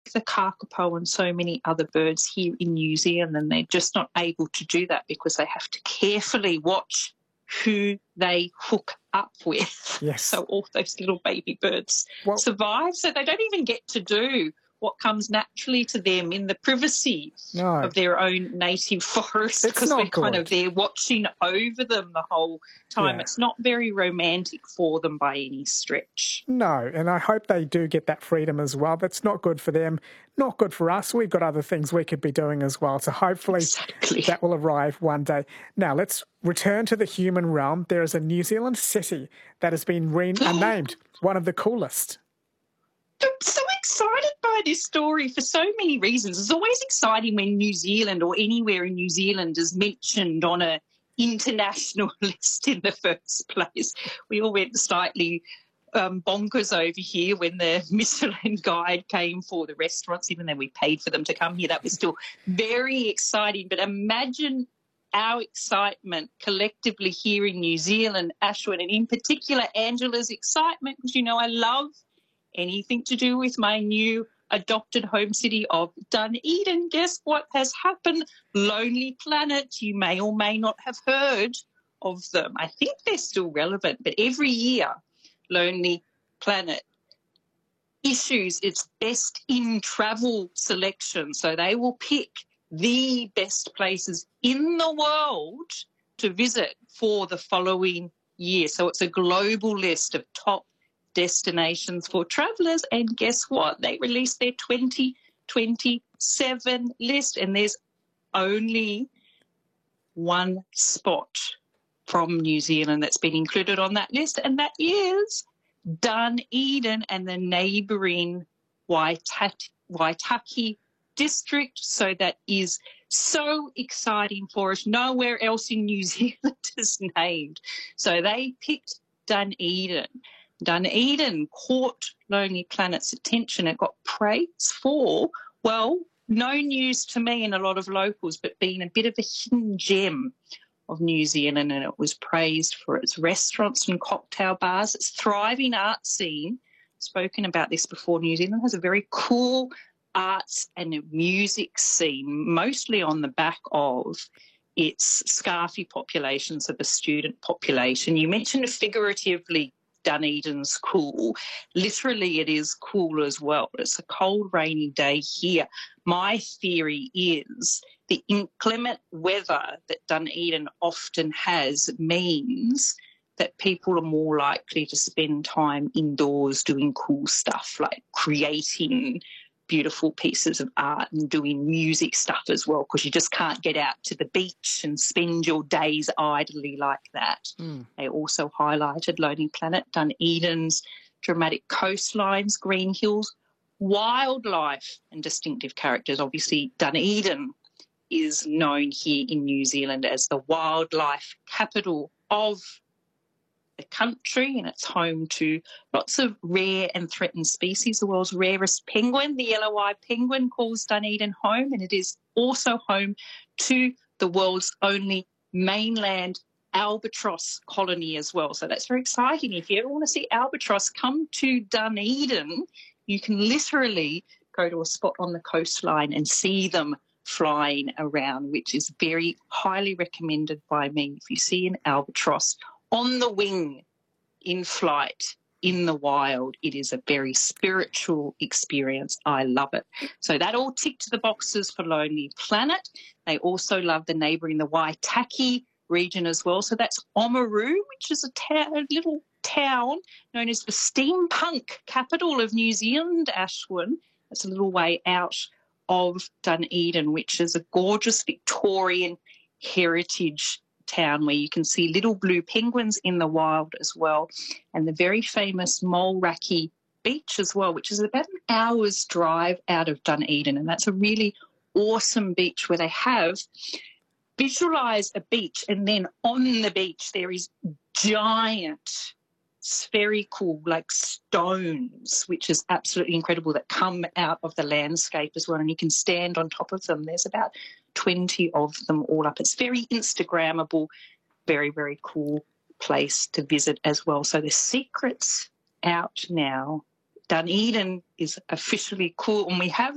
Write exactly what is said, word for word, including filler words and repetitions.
the kakapo and so many other birds here in New Zealand, and they're just not able to do that because they have to carefully watch who they hook up with. Yes. So all those little baby birds Well, survive. So they don't even get to do what comes naturally to them in the privacy no. of their own native forest, It's because not we're kind good. of there watching over them the whole time. Yeah. It's not very romantic for them by any stretch. No, and I hope they do get that freedom as well. That's not good for them, not good for us. We've got other things we could be doing as well. So hopefully Exactly. that will arrive one day. Now, let's return to the human realm. There is a New Zealand city that has been renamed, one of the coolest. I'm so excited by this story for so many reasons. It's always exciting when New Zealand or anywhere in New Zealand is mentioned on a international list in the first place. We all went slightly um, bonkers over here when the Michelin guide came for the restaurants, even though we paid for them to come here. That was still very exciting. But imagine our excitement collectively here in New Zealand, Ashwin, and in particular Angela's excitement, because, you know, I love anything to do with my new adopted home city of Dunedin. Guess what has happened? Lonely Planet. You may or may not have heard of them. I think they're still relevant, but every year Lonely Planet issues its best in travel selection. So they will pick the best places in the world to visit for the following year. So it's a global list of top destinations for travellers, and guess what? They released their twenty twenty-seven list, and there's only one spot from New Zealand that's been included on that list, and that is Dunedin and the neighbouring Waitaki, Waitaki district. So that is so exciting for us. Nowhere else in New Zealand is named. So they picked Dunedin. Dunedin caught Lonely Planet's attention. It got praise for, well, no news to me and a lot of locals, but being a bit of a hidden gem of New Zealand, and it was praised for its restaurants and cocktail bars, its thriving art scene. Spoken about this before. New Zealand has a very cool arts and music scene, mostly on the back of its Scarfy population, so the student population. You mentioned figuratively Dunedin's cool. Literally, it is cool as well. It's a cold, rainy day here. My theory is the inclement weather that Dunedin often has means that people are more likely to spend time indoors doing cool stuff, like creating beautiful pieces of art and doing music stuff as well, because you just can't get out to the beach and spend your days idly like that. Mm. They also highlighted Lonely Planet, Dunedin's dramatic coastlines, green hills, wildlife and distinctive characters. Obviously, Dunedin is known here in New Zealand as the wildlife capital of the country, and it's home to lots of rare and threatened species. The world's rarest penguin, the yellow-eyed penguin, calls Dunedin home, and it is also home to the world's only mainland albatross colony as well. So that's very exciting. If you ever want to see albatross, come to Dunedin. You can literally go to a spot on the coastline and see them flying around, which is very highly recommended by me. If you see an albatross on the wing, in flight, in the wild, it is a very spiritual experience. I love it. So that all ticked the boxes for Lonely Planet. They also love the neighbouring, the Waitaki region as well. So that's Oamaru, which is a, ta- a little town known as the steampunk capital of New Zealand, Ashwin. It's a little way out of Dunedin, which is a gorgeous Victorian heritage town where you can see little blue penguins in the wild as well, and the very famous Mulraki Beach as well, which is about an hour's drive out of Dunedin, and that's a really awesome beach where they have visualise a beach, and then on the beach there is giant spherical like stones, which is absolutely incredible, that come out of the landscape as well, and you can stand on top of them. There's about twenty of them all up. It's very Instagrammable, very, very cool place to visit as well. So the secret's out now. Dunedin is officially cool, and we have